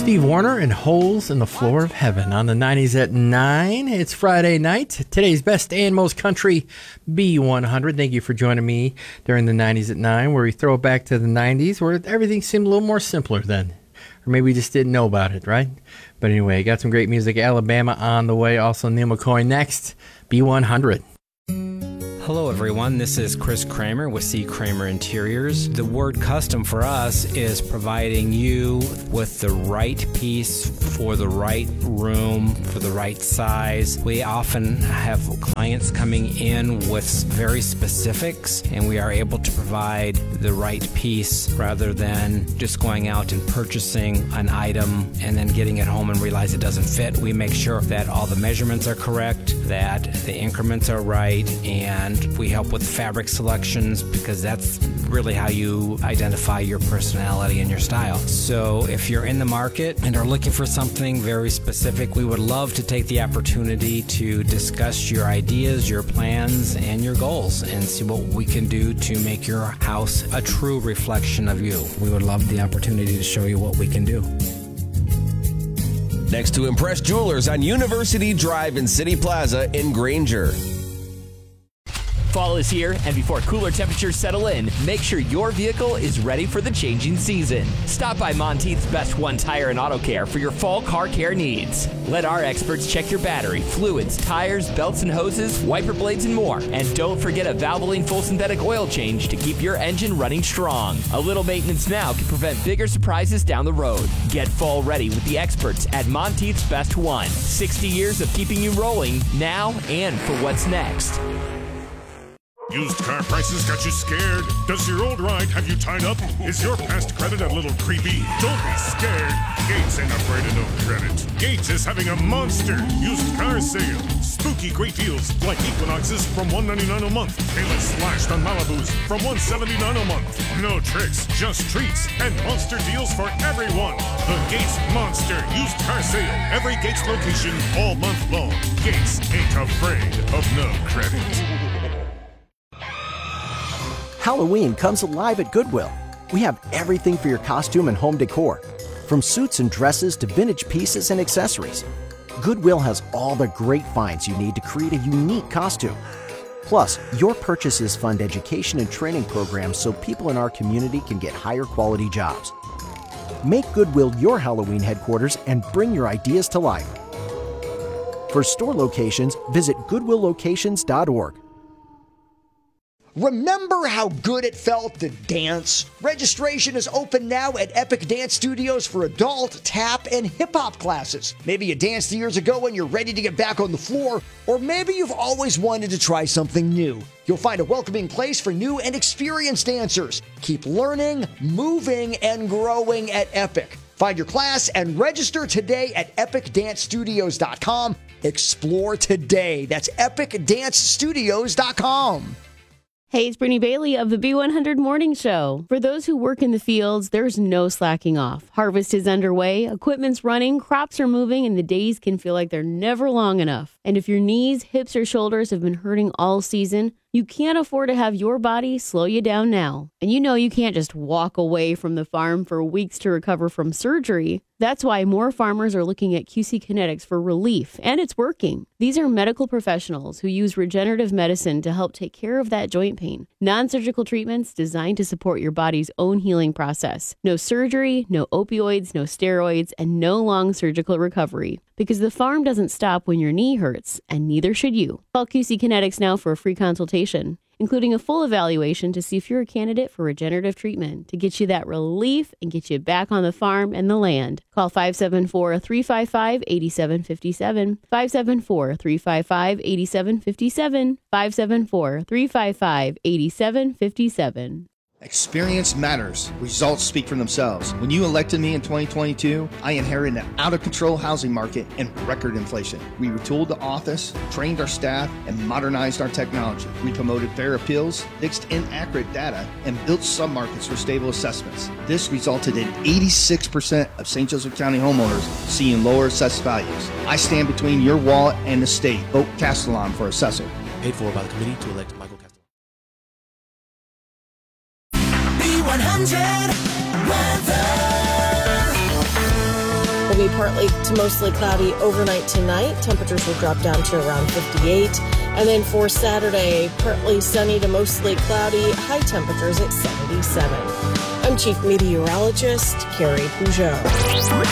Steve Warner and Holes in the Floor of Heaven on the 90s at 9. It's Friday night. Today's best and most country B100. Thank you for joining me during the 90s at 9, where we throw it back to the 90s, where everything seemed a little more simpler then. Or maybe we just didn't know about it, right? But anyway, got some great music. Alabama on the way. Also, Neil McCoy next. B100. Hello everyone, this is Chris Kramer with C. Kramer Interiors. The word custom for us is providing you with the right piece for the right room, for the right size. We often have clients coming in with very specifics, and we are able to provide the right piece rather than just going out and purchasing an item and then getting it home and realize it doesn't fit. We make sure that all the measurements are correct, that the increments are right, and we help with fabric selections because that's really how you identify your personality and your style. So if you're in the market and are looking for something very specific, we would love to take the opportunity to discuss your ideas, your plans, and your goals and see what we can do to make your house a true reflection of you. We would love the opportunity to show you what we can do. Next to Impress Jewelers on University Drive in City Plaza in Granger. Fall is here, and before cooler temperatures settle in, make sure your vehicle is ready for the changing season. Stop by Monteith's Best One Tire and Auto Care for your fall car care needs. Let our experts check your battery, fluids, tires, belts and hoses, wiper blades, and more. And don't forget a Valvoline full synthetic oil change to keep your engine running strong. A little maintenance now can prevent bigger surprises down the road. Get fall ready with the experts at Monteith's Best One. 60 years of keeping you rolling now and for what's next. Used car prices got you scared? Does your old ride have you tied up? Is your past credit a little creepy? Don't be scared. Gates ain't afraid of no credit. Gates is having a monster used car sale. Spooky great deals like Equinoxes from $199 a month. Payless slashed on Malibus from $179 a month. No tricks, just treats and monster deals for everyone. The Gates Monster Used Car Sale. Every Gates location all month long. Gates ain't afraid of no credit. Halloween comes alive at Goodwill. We have everything for your costume and home decor, from suits and dresses to vintage pieces and accessories. Goodwill has all the great finds you need to create a unique costume. Plus, your purchases fund education and training programs so people in our community can get higher quality jobs. Make Goodwill your Halloween headquarters and bring your ideas to life. For store locations, visit goodwilllocations.org. Remember how good it felt to dance? Registration is open now at Epic Dance Studios for adult, tap, and hip-hop classes. Maybe you danced years ago and you're ready to get back on the floor, or maybe you've always wanted to try something new. You'll find a welcoming place for new and experienced dancers. Keep learning, moving, and growing at Epic. Find your class and register today at epicdancestudios.com. Explore today. That's epicdancestudios.com. Hey, it's Brittany Bailey of the B100 Morning Show. For those who work in the fields, there's no slacking off. Harvest is underway, equipment's running, crops are moving, and the days can feel like they're never long enough. And if your knees, hips, or shoulders have been hurting all season, you can't afford to have your body slow you down now. And you know you can't just walk away from the farm for weeks to recover from surgery. That's why more farmers are looking at QC Kinetics for relief, and it's working. These are medical professionals who use regenerative medicine to help take care of that joint pain. Non-surgical treatments designed to support your body's own healing process. No surgery, no opioids, no steroids, and no long surgical recovery. Because the farm doesn't stop when your knee hurts, and neither should you. Call QC Kinetics now for a free consultation, including a full evaluation to see if you're a candidate for regenerative treatment to get you that relief and get you back on the farm and the land. Call 574-355-8757, 574-355-8757, 574-355-8757. Experience matters. Results speak for themselves. When you elected me in 2022, I inherited an out-of-control housing market and record inflation. We retooled the office, trained our staff, and modernized our technology. We promoted fair appeals, fixed inaccurate data, and built submarkets for stable assessments. This resulted in 86% of St. Joseph County homeowners seeing lower assessed values. I stand between your wallet and the state. Vote Castellon for assessor. Paid for by the committee to elect Michael Castellon. B100 weather. It'll be partly to mostly cloudy overnight tonight. Temperatures will drop down to around 58. And then for Saturday, partly sunny to mostly cloudy, high temperatures at 77. I'm Chief Meteorologist Carrie Peugeot.